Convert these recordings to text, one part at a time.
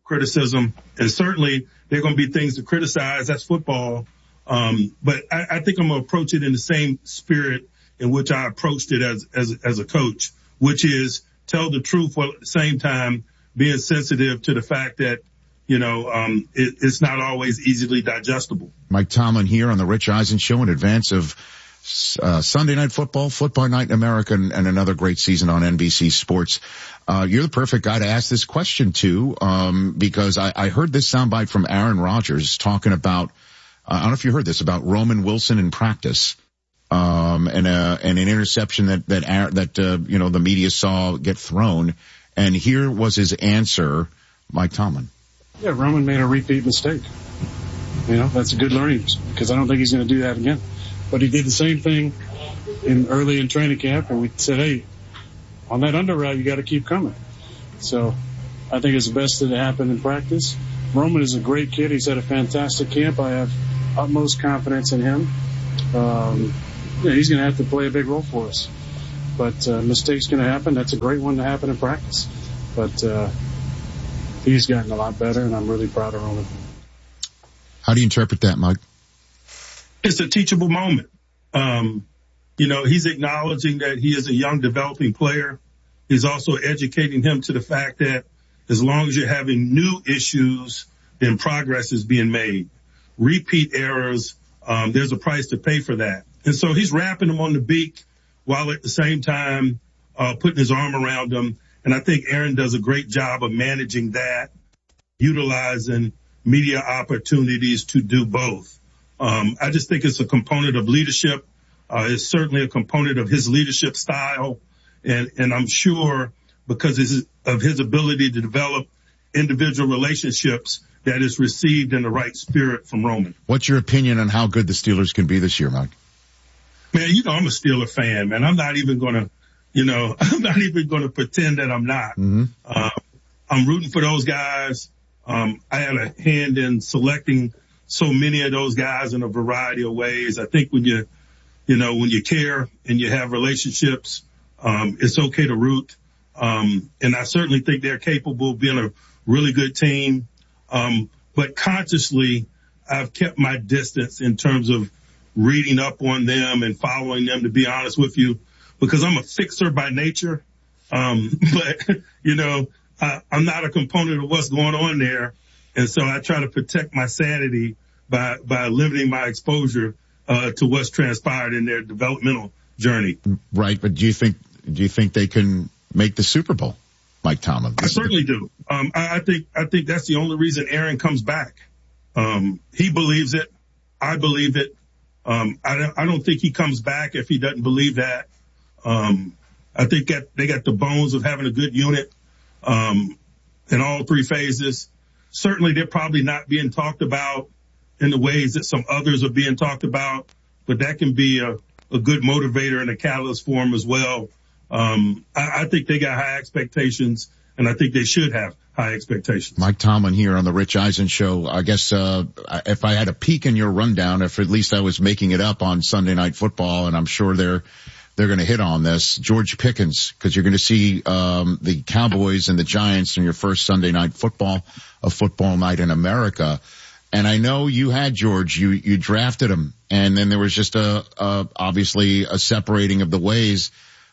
criticism, and certainly there are going to be things to criticize. That's football. But I think I'm going to approach it in the same spirit in which I approached it as a coach, which is tell the truth while at the same time being sensitive to the fact that, it's not always easily digestible. Mike Tomlin here on the Rich Eisen Show in advance of Sunday Night Football, Football Night in America, and another great season on NBC Sports. You're the perfect guy to ask this question to, because I heard this soundbite from Aaron Rodgers talking about, I don't know if you heard this, about Roman Wilson in practice, and an interception that the media saw get thrown. And here was his answer, Mike Tomlin. Yeah, Roman made a repeat mistake. That's a good learning because I don't think he's going to do that again. But he did the same thing early in training camp, and we said, hey, on that under route, you got to keep coming. So I think it's the best that happened in practice. Roman is a great kid. He's had a fantastic camp. I have utmost confidence in him. He's going to have to play a big role for us. But mistakes going to happen. That's a great one to happen in practice. But he's gotten a lot better, and I'm really proud of Roman. How do you interpret that, Mike? It's a teachable moment. He's acknowledging that he is a young developing player. He's also educating him to the fact that as long as you're having new issues, then progress is being made. Repeat errors, there's a price to pay for that. And so he's wrapping him on the beak while at the same time putting his arm around him. And I think Aaron does a great job of managing that, utilizing media opportunities to do both. I just think it's a component of leadership. It's certainly a component of his leadership style. And I'm sure because of his ability to develop individual relationships that is received in the right spirit from Roman. What's your opinion on how good the Steelers can be this year, Mike? Man, I'm a Steeler fan, man. I'm not even going to pretend that I'm not. Mm-hmm. I'm rooting for those guys. I had a hand in selecting so many of those guys in a variety of ways. I think when you care and you have relationships, it's okay to root. And I certainly think they're capable of being a really good team. But consciously, I've kept my distance in terms of reading up on them and following them, to be honest with you, because I'm a fixer by nature. But I'm not a component of what's going on there. And so I try to protect my sanity by limiting my exposure to what's transpired in their developmental journey. Right. But do you think they can make the Super Bowl, Mike Tomlin? I certainly do. I think that's the only reason Aaron comes back. He believes it. I believe it. I don't think he comes back if he doesn't believe that. I think that they got the bones of having a good unit, in all three phases. Certainly they're probably not being talked about in the ways that some others are being talked about, but that can be a good motivator and a catalyst for them as well. I think they got high expectations, and I think they should have high expectations. Mike Tomlin here on the Rich Eisen Show. I guess if I had a peek in your rundown, if at least I was making it up on Sunday Night Football, and I'm sure they're going to hit on this, George Pickens, because you're going to see the Cowboys and the Giants in your first Sunday Night Football, a Football Night in America. And I know you had George, you drafted him, and then there was just obviously a separating of the ways.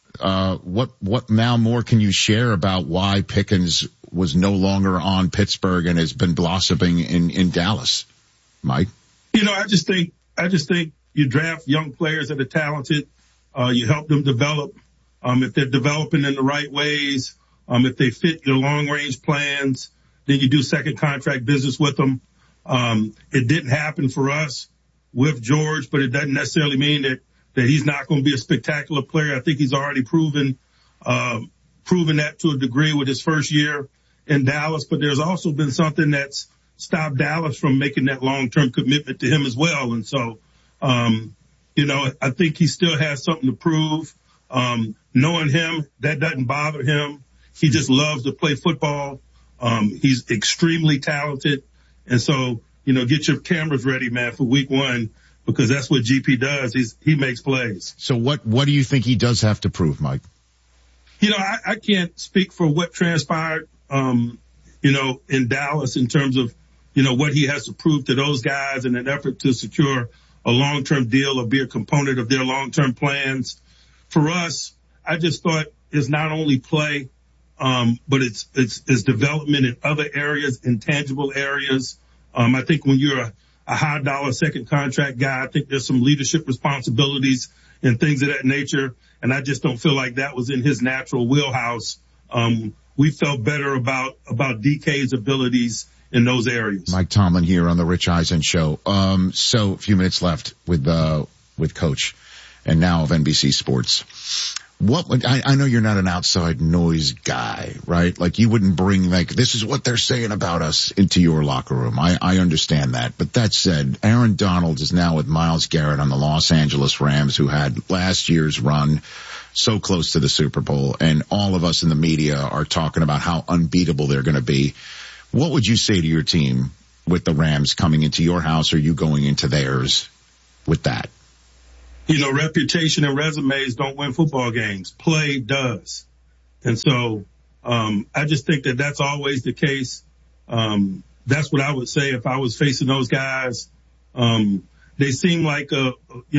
What now more can you share about why Pickens was no longer on Pittsburgh and has been blossoming in Dallas, Mike? I just think you draft young players that are talented. You help them develop. If they're developing in the right ways, if they fit your long range plans, then you do second contract business with them. It didn't happen for us with George, but it doesn't necessarily mean that he's not going to be a spectacular player. I think he's already proven that to a degree with his first year in Dallas. But there's also been something that's stopped Dallas from making that long-term commitment to him as well. And so, I think he still has something to prove. Knowing him, that doesn't bother him. He just loves to play football. He's extremely talented. And so, get your cameras ready, man, for week one, because that's what GP does. He makes plays. So what do you think he does have to prove, Mike? I can't speak for what transpired, in Dallas in terms of, what he has to prove to those guys in an effort to secure a long-term deal or be a component of their long-term plans. For us, I just thought it's not only play, but it's development in other areas, intangible areas. I think when you're a high dollar second contract guy, I think there's some leadership responsibilities and things of that nature. And I just don't feel like that was in his natural wheelhouse. We felt better about DK's abilities in those areas. Mike Tomlin here on the Rich Eisen Show. So a few minutes left with Coach and now of NBC Sports. I know you're not an outside noise guy, right? Like you wouldn't bring this is what they're saying about us into your locker room. I understand that. But that said, Aaron Donald is now with Myles Garrett on the Los Angeles Rams, who had last year's run so close to the Super Bowl. And all of us in the media are talking about how unbeatable they're going to be. What would you say to your team with the Rams coming into your house or you going into theirs with that? Reputation and resumes don't win football games. Play does. And so, I just think that that's always the case. That's what I would say if I was facing those guys. They seem like a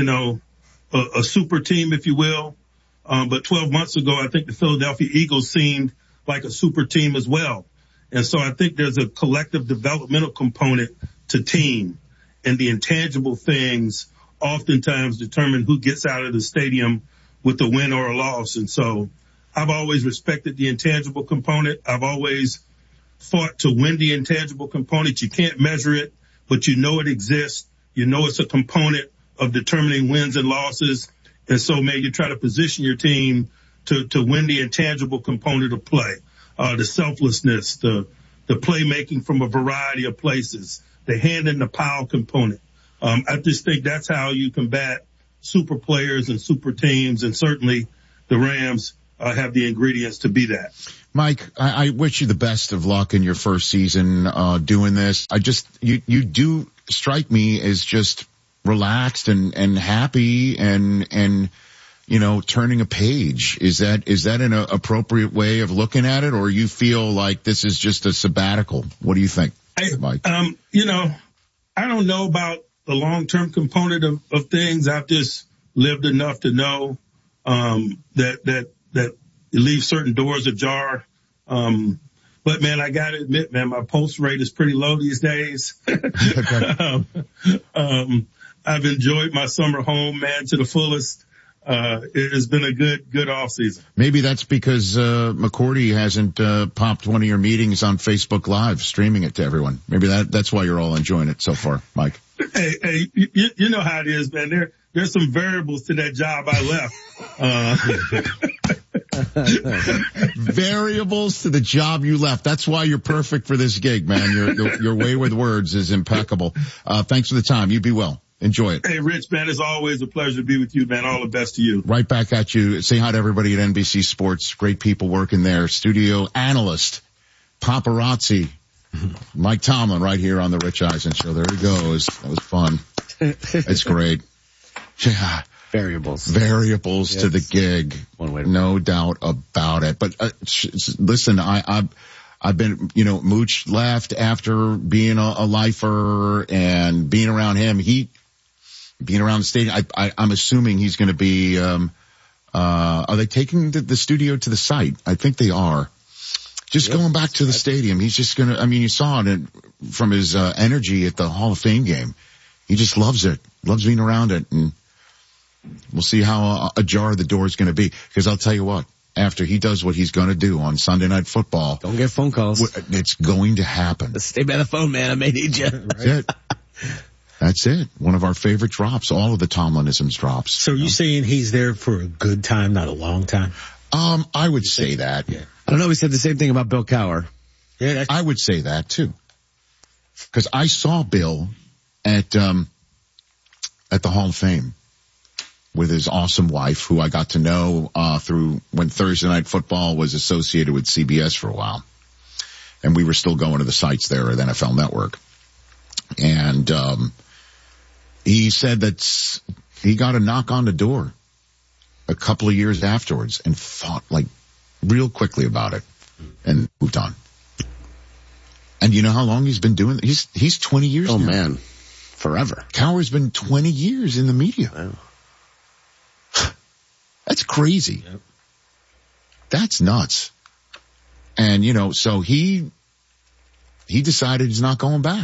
super team, if you will. But 12 months ago, I think the Philadelphia Eagles seemed like a super team as well. And so I think there's a collective developmental component to team, and the intangible things oftentimes determine who gets out of the stadium with a win or a loss. And so I've always respected the intangible component. I've always fought to win the intangible component. You can't measure it, but it exists. It's a component of determining wins and losses. And so, man, you try to position your team to win the intangible component of play, the selflessness, the playmaking from a variety of places, the hand in the pile component. I just think that's how you combat super players and super teams, and certainly the Rams have the ingredients to be that. Mike, I wish you the best of luck in your first season doing this. You do strike me as just relaxed and happy and turning a page. Is that an appropriate way of looking at it, or you feel like this is just a sabbatical? What do you think, Mike? I don't know about the long-term component of things. I've just lived enough to know that it leaves certain doors ajar. But man, I gotta admit, man, my pulse rate is pretty low these days. I've enjoyed my summer home, man, to the fullest. It has been a good off season. Maybe that's because McCourty hasn't popped one of your meetings on Facebook Live, streaming it to everyone. Maybe that's why you're all enjoying it so far, Mike. Hey, you know how it is, man. There's some variables to that job I left. Variables to the job you left. That's why you're perfect for this gig, man. Your way with words is impeccable. Thanks for the time. You be well. Enjoy it. Hey, Rich, man, it's always a pleasure to be with you, man. All the best to you. Right back at you. Say hi to everybody at NBC Sports. Great people working there. Studio analyst, paparazzi, Mike Tomlin right here on the Rich Eisen Show. There he goes. That was fun. It's great. Yeah. Variables to the gig. One way to no doubt about it. But listen, I've been, Mooch left after being a lifer and being around him. Being around the stadium, I'm assuming he's going to be, are they taking the studio to the site? I think they are. Just going back to the stadium. He's just going to, you saw it from his energy at the Hall of Fame game. He just loves it, loves being around it. And we'll see how ajar the door is going to be. Because I'll tell you what, after he does what he's going to do on Sunday Night Football. Don't get phone calls. It's going to happen. Stay by the phone, man. I may need you. That's it. That's it. One of our favorite drops. All of the Tomlinisms drops. So are you saying he's there for a good time, not a long time? I would say that. Yeah. I don't know. We said the same thing about Bill Cowher. Yeah, I would say that too. Because I saw Bill at the Hall of Fame with his awesome wife, who I got to know through when Thursday Night Football was associated with CBS for a while. And we were still going to the sites there at NFL Network. And he said that he got a knock on the door a couple of years afterwards and thought real quickly about it and moved on. And you know how long he's been doing it? He's 20 years now. Oh man, forever. Cowher's been 20 years in the media. Wow. That's crazy. Yep. That's nuts. And, you know, so he decided he's not going back.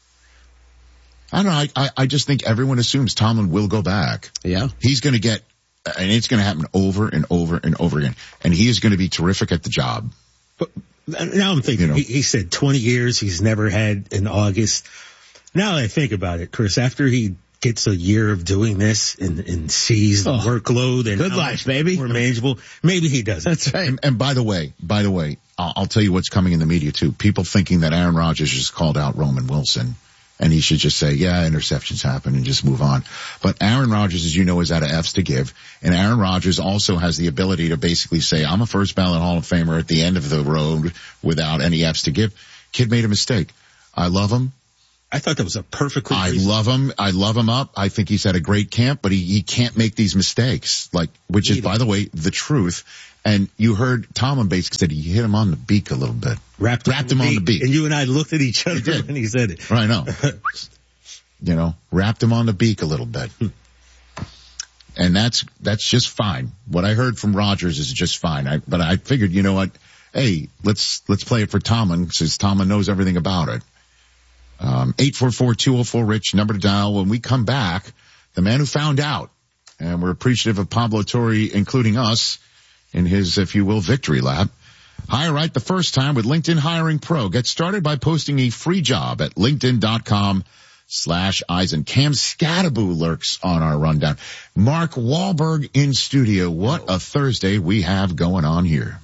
I don't know. I just think everyone assumes Tomlin will go back. Yeah. He's going to get, and it's going to happen over and over and over again. And he is going to be terrific at the job. But now I'm thinking, he said 20 years he's never had in August. Now that I think about it, Chris, after he gets a year of doing this and sees the workload and good life, baby, more manageable, maybe he doesn't. That's right. And by the way, I'll tell you what's coming in the media too. People thinking that Aaron Rodgers just called out Roman Wilson and he should just say, yeah, interceptions happen and just move on. But Aaron Rodgers, as you know, is out of F's to give. And Aaron Rodgers also has the ability to basically say, I'm a first ballot Hall of Famer at the end of the road without any F's to give. Kid made a mistake. I love him. I thought that was a perfectly I love him up. I think he's had a great camp, but he can't make these mistakes, which is, by the way, the truth. And you heard Tomlin basically said he hit him on the beak a little bit. Wrapped him on the beak. And you and I looked at each other when he said it. Right, I know. You know, wrapped him on the beak a little bit. And that's just fine. What I heard from Rodgers is just fine. But I figured, you know what? Hey, let's play it for Tomlin since Tomlin knows everything about it. 844-204-RICH, number to dial. When we come back, the man who found out, and we're appreciative of Pablo Torre, including us, in his, if you will, victory lap. Hire right the first time with LinkedIn Hiring Pro. Get started by posting a free job at linkedin.com/Eisen. Cam Scattaboo lurks on our rundown. Mark Wahlberg in studio. What a Thursday we have going on here.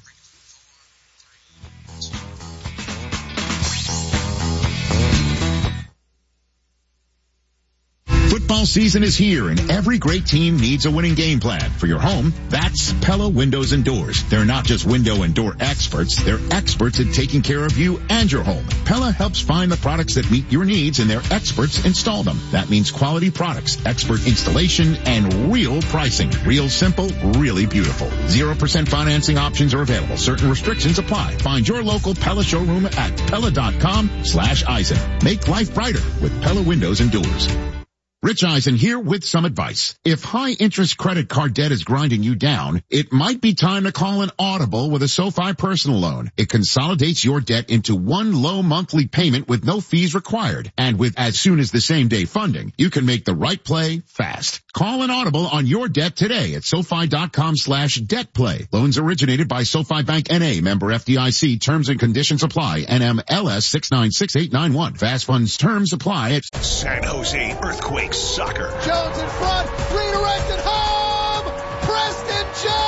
Football season is here and every great team needs a winning game plan. For your home, that's Pella Windows and Doors. They're not just window and door experts, they're experts at taking care of you and your home. Pella helps find the products that meet your needs and their experts install them. That means quality products, expert installation, and real pricing. Real simple, really beautiful. 0% financing options are available. Certain restrictions apply. Find your local Pella showroom at Pella.com/Eisen. Make life brighter with Pella Windows and Doors. Rich Eisen here with some advice. If high-interest credit card debt is grinding you down, it might be time to call an Audible with a SoFi personal loan. It consolidates your debt into one low monthly payment with no fees required. And with as soon as the same-day funding, you can make the right play fast. Call an Audible on your debt today at SoFi.com/DebtPlay. Loans originated by SoFi Bank N.A., member FDIC. Terms and conditions apply. NMLS 696891. Fast funds terms apply at San Jose Earthquake Soccer. Jones in front, redirected home, Preston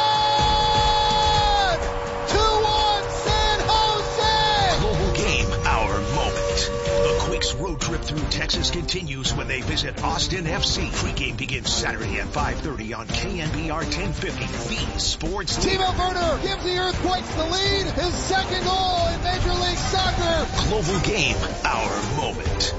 John! 2-1 San Jose! Global game, our moment. The Quakes road trip through Texas continues when they visit Austin FC. Pre-game begins Saturday at 5:30 on KNBR 1050, the sports team. Timo Werner gives the Earthquakes the lead, his second goal in Major League Soccer. Global game, our moment.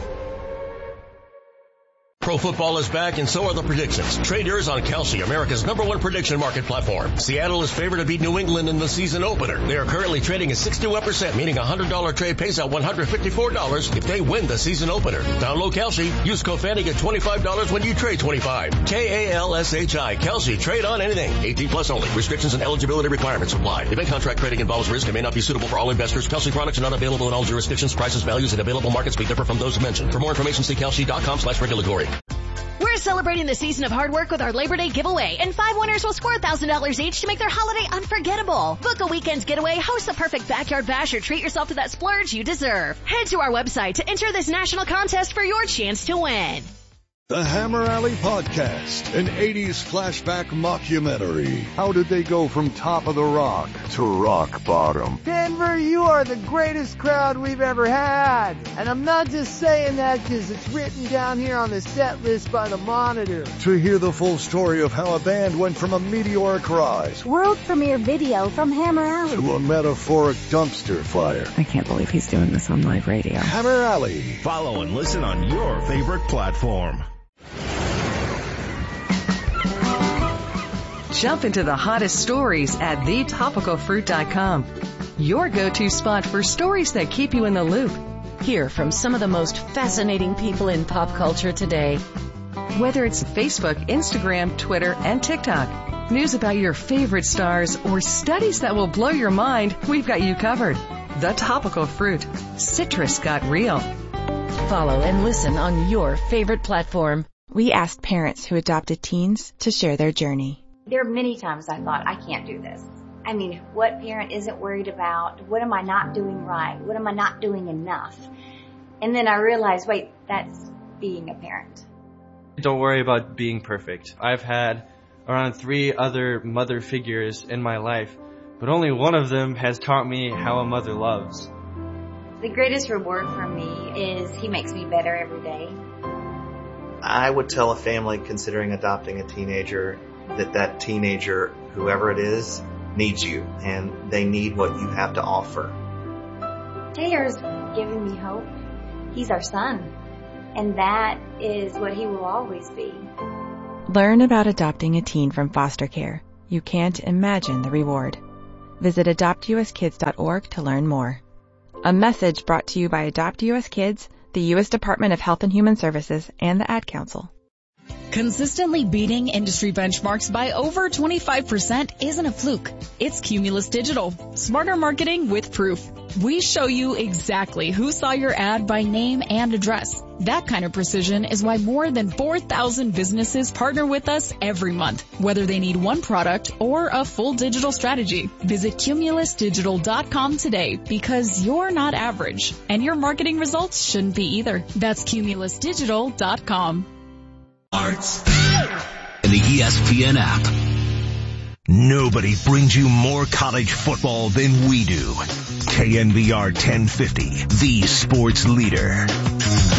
Pro football is back, and so are the predictions. Trade yours on Kalshi, America's #1 prediction market platform. Seattle is favored to beat New England in the season opener. They are currently trading at 61%, meaning a $100 trade pays out $154 if they win the season opener. Download Kalshi. Use code FANTY, get $25 when you trade 25. KALSHI. Kalshi. Trade on anything. 18 plus only. Restrictions and eligibility requirements apply. Event contract trading involves risk and may not be suitable for all investors. Kalshi products are not available in all jurisdictions. Prices, values, and available markets may differ from those mentioned. For more information, see Kalshi.com/regulatory. We're celebrating the season of hard work with our Labor Day giveaway, and 5 winners will score $1,000 each to make their holiday unforgettable. Book a weekend's getaway, host the perfect backyard bash, or treat yourself to that splurge you deserve. Head to our website to enter this national contest for your chance to win. The Hammer Alley Podcast, an 80s flashback mockumentary. How did they go from top of the rock to rock bottom? Denver, you are the greatest crowd we've ever had. And I'm not just saying that because it's written down here on the set list by the Monitor. To hear the full story of how a band went from a meteoric rise, world premiere video from Hammer Alley, to a metaphoric dumpster fire. I can't believe he's doing this on live radio. Hammer Alley. Follow and listen on your favorite platform. Jump into the hottest stories at thetopicalfruit.com. Your go-to spot for stories that keep you in the loop. Hear from some of the most fascinating people in pop culture today. Whether it's Facebook, Instagram, Twitter, and TikTok, news about your favorite stars, or studies that will blow your mind, we've got you covered. The Topical Fruit. Citrus got real. Follow and listen on your favorite platform. We asked parents who adopted teens to share their journey. There are many times I thought, I can't do this. I mean, what parent isn't worried about? What am I not doing right? What am I not doing enough? And then I realized, wait, that's being a parent. Don't worry about being perfect. I've had around 3 other mother figures in my life, but only one of them has taught me how a mother loves. The greatest reward for me is he makes me better every day. I would tell a family considering adopting a teenager that teenager, whoever it is, needs you, and they need what you have to offer. Taylor's giving me hope. He's our son, and that is what he will always be. Learn about adopting a teen from foster care. You can't imagine the reward. Visit adoptuskids.org to learn more. A message brought to you by Adopt US Kids, the U.S. Department of Health and Human Services, and the Ad Council. Consistently beating industry benchmarks by over 25% isn't a fluke. It's Cumulus Digital. Smarter marketing with proof. We show you exactly who saw your ad by name and address. That kind of precision is why more than 4,000 businesses partner with us every month, whether they need one product or a full digital strategy. Visit cumulusdigital.com today because you're not average, and your marketing results shouldn't be either. That's cumulusdigital.com. Arts and the ESPN app. Nobody brings you more college football than we do. KNBR 1050, the sports leader.